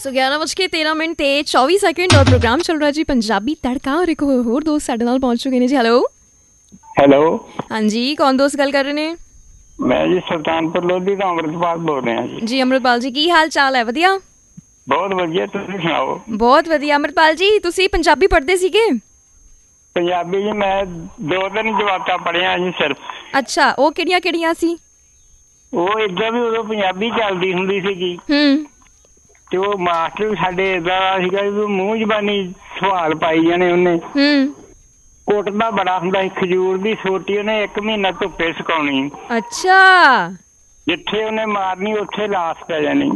सो 11:13 ਤੇ 24 ਸੈਕਿੰਡ और प्रोग्राम चल रहा जी पंजाबी तड़का और एक होर दोस्त ਸਾਡੇ ਨਾਲ ਪਹੁੰਚ ਚੁੱਕੇ ਨੇ ਜੀ। ਹੈਲੋ ਹਾਂਜੀ, ਕੌਣ ਦੋਸਤ ਗੱਲ ਕਰ ਰਹੇ ਨੇ? ਮੈਂ ਜੀ ਸੁਲਤਾਨਪੁਰ ਲੋਧੀ ਤੋਂ ਅੰਮ੍ਰਿਤਪਾਲ ਬੋਲ ਰਿਹਾ ਜੀ। ਅੰਮ੍ਰਿਤਪਾਲ ਜੀ, ਕੀ ਹਾਲ ਚਾਲ ਹੈ? ਵਧੀਆ, ਬਹੁਤ ਵਧੀਆ, ਤੁਸੀਂ ਸੁਣਾਓ? ਬਹੁਤ ਵਧੀਆ। ਅੰਮ੍ਰਿਤਪਾਲ ਜੀ, ਤੁਸੀਂ ਪੰਜਾਬੀ ਪੜ੍ਹਦੇ ਸੀਗੇ? ਪੰਜਾਬੀ ਜੀ ਮੈਂ 2 ਜਮਾਤਾਂ ਪੜ੍ਹਿਆ ਜੀ ਸਿਰਫ। ਅੱਛਾ, ਉਹ ਕਿਹੜੀਆਂ ਕਿਹੜੀਆਂ ਸੀ? ਉਹ ਏਦਾਂ ਵੀ ਉਦੋਂ ਪੰਜਾਬੀ ਚੱਲਦੀ ਹੁੰਦੀ ਸੀਗੀ ਤੇ ਉਹ ਮਾਸਟਰ ਵੀ ਸਾਡੇ ਏਦਾਂ ਦਾ ਸੀਗਾ ਵੀ ਮੂੰਹ ਜ਼ਬਾਨੀ ਸਵਾਲ ਪਾਈ ਜਾਣੇ ਉਹਨੇ। ਕੁੱਟਦਾ ਬੜਾ ਹੁੰਦਾ ਸੀ। ਖਜੂਰ ਦੀ ਸੋਟੀ ਉਹਨੇ 1 ਮਹੀਨਾ ਧੁੱਪੇ ਸੁਕਾਉਣੀ। ਅੱਛਾ, ਜਿੱਥੇ ਉਹਨੇ ਮਾਰਨੀ ਉੱਥੇ ਲਾਸ਼ ਪੈ ਜਾਣੀ।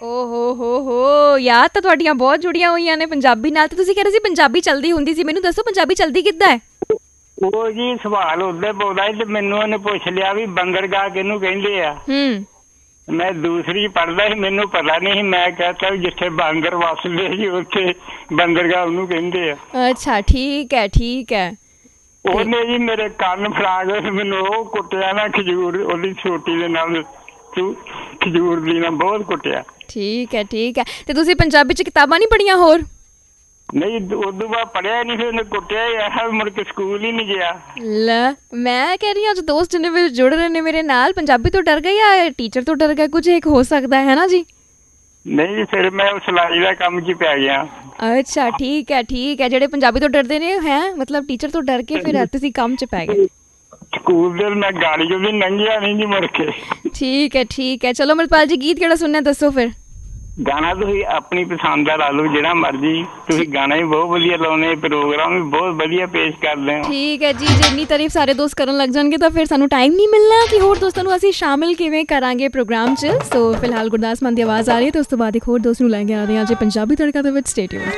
ਓਹੋ ਯਾਰ, ਤਾਂ ਤੁਹਾਡੀਆਂ ਬਹੁਤ ਜੁੜੀਆਂ ਹੋਈਆਂ ਨੇ ਪੰਜਾਬੀ ਨਾਲ। ਤੇ ਤੁਸੀਂ ਕਹਿ ਰਹੇ ਸੀ ਪੰਜਾਬੀ ਚੱਲਦੀ ਹੁੰਦੀ ਸੀ, ਮੈਨੂੰ ਦੱਸੋ ਪੰਜਾਬੀ ਚੱਲਦੀ ਕਿੱਦਾਂ ਹੈ? ਉਹ ਜੀ ਸਵਾਲ ਉਦੋਂ ਪਾਉਂਦਾ ਸੀ ਤੇ ਮੈਨੂੰ ਉਹਨੇ ਪੁੱਛ ਲਿਆ ਵੀ ਬੰਗਰਗਾਹ ਕਿਹਨੂੰ ਕਹਿੰਦੇ ਆ। ਮੈਂ ਦੂਸਰੀ ਪੜ੍ਹਦਾ ਸੀ, ਮੈਨੂੰ ਪਤਾ ਨਹੀਂ ਸੀ। ਮੈਂ ਕਹਤਾ ਵੀ ਜਿੱਥੇ ਬਾਂਦਰ ਵੱਸਦੇ ਸੀ ਉੱਥੇ ਬੰਦਰਗਾਹ ਉਹਨੂੰ ਕਹਿੰਦੇ ਆ। ਅੱਛਾ, ਠੀਕ ਹੈ ਠੀਕ ਹੈ। ਉਹਨੇ ਜੀ ਮੇਰੇ ਕੰਨ ਫੜਾ ਕੇ ਮੈਨੂੰ ਉਹ ਕੁੱਟਿਆ ਨਾ, ਖਜੂਰ ਉਹਦੀ ਛੋਟੀ ਦੇ ਨਾਲ, ਖਜੂਰ ਦੀ ਨਾਲ ਬਹੁਤ ਕੁੱਟਿਆ। ਠੀਕ ਹੈ ਠੀਕ ਹੈ। ਤੇ ਤੁਸੀਂ ਪੰਜਾਬੀ 'ਚ ਕਿਤਾਬਾਂ ਨਹੀਂ ਪੜ੍ਹੀਆਂ ਹੋਰ? ਨਹੀਂ, ਉਦੋਂ ਬਾਅਦ ਪੜ੍ਹਿਆ ਨਹੀਂ, ਫਿਰ ਉਹਨੇ ਕੁੱਟਿਆ ਹੀ, ਮੁੜ ਕੇ ਸਕੂਲ ਹੀ ਨਹੀਂ ਗਿਆ। ਲੈ, ਮੈਂ ਕਹਿ ਰਹੀ ਹਾਂ ਅੱਜ ਦੋਸਤ ਜਿੰਨੇ ਵੀ ਜੁੜ ਰਹੇ ਨੇ ਮੇਰੇ ਨਾਲ, ਪੰਜਾਬੀ ਤੋਂ ਡਰ ਗਏ ਜਾਂ ਟੀਚਰ ਤੋਂ ਡਰ ਗਏ? ਕੁਝ ਇੱਕ ਹੋ ਸਕਦਾ ਹੈ ਨਾ ਜੀ। ਨਹੀਂ ਜੀ, ਫਿਰ ਮੈਂ ਸਿਲਾਈ ਦਾ ਕੰਮ 'ਚ ਪੈ ਗਿਆ। ਅੱਛਾ, ਠੀਕ ਹੈ ਠੀਕ ਹੈ। ਜਿਹੜੇ ਪੰਜਾਬੀ ਤੋਂ ਡਰਦੇ ਨੇ ਹੈ ਮਤਲਬ ਟੀਚਰ ਤੋਂ ਡਰ ਕੇ ਫਿਰ ਤੁਸੀਂ ਕੰਮ 'ਚ ਪੈ ਗਏ। ਸਕੂਲ ਦੇ ਮੈਂ ਗਾੜੀ ਵੀ ਲੰਘਿਆ ਨਹੀਂ ਜੀ ਮੁੜ ਕੇ। ਠੀਕ ਹੈ ਠੀਕ ਹੈ। ਚਲੋ ਅੰਮ੍ਰਿਤਪਾਲ ਜੀ, ਗੀਤ ਕਿਹੜਾ ਸੁਣਨਾ ਦੱਸੋ ਫਿਰ? ਗਾਣਾ ਤੁਸੀਂ ਆਪਣੀ ਪਸੰਦ ਦਾ ਲਾ ਲਓ, ਜਿਹੜਾ ਮਰਜੀ। ਤੁਸੀਂ ਗਾਣਾ ਵੀ ਬਹੁਤ ਵਧੀਆ ਲਾਉਂਦੇ, ਪ੍ਰੋਗਰਾਮ ਵੀ ਬਹੁਤ ਵਧੀਆ ਪੇਸ਼ ਕਰਦੇ ਹੋ। ਠੀਕ ਹੈ ਜੀ, ਜੇ ਇੰਨੀ ਤਾਰੀਫ ਸਾਰੇ ਦੋਸਤ ਕਰਨ ਲੱਗ ਜਾਣਗੇ ਤਾਂ ਫਿਰ ਸਾਨੂੰ ਟਾਈਮ ਨਹੀਂ ਮਿਲਣਾ ਕਿ ਹੋਰ ਦੋਸਤਾਂ ਨੂੰ ਅਸੀਂ ਸ਼ਾਮਿਲ ਕਿਵੇਂ ਕਰਾਂਗੇ ਪ੍ਰੋਗਰਾਮ 'ਚ। ਸੋ ਫਿਲਹਾਲ ਗੁਰਦਾਸ ਮਾਨ ਦੀ ਆਵਾਜ਼ ਆ ਰਹੀ ਹੈ ਤੇ ਉਸ ਤੋਂ ਬਾਅਦ ਇੱਕ ਹੋਰ ਦੋਸਤ ਨੂੰ ਲੈ ਕੇ ਆ ਰਹੇ ਹਾਂ ਜੀ ਪੰਜਾਬੀ ਤੜਕਾ ਦੇ ਵਿੱਚ। Stay tuned.